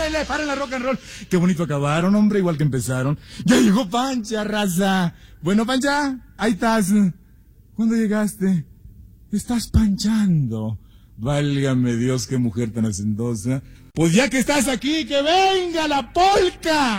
paren la rock and roll. Qué bonito acabaron, hombre, igual que empezaron. Ya llegó Pancha, raza. Bueno, Pancha, ahí estás. ¿Cuándo llegaste? Estás panchando. Válgame Dios, qué mujer tan hacendosa. Pues ya que estás aquí, que venga la polca.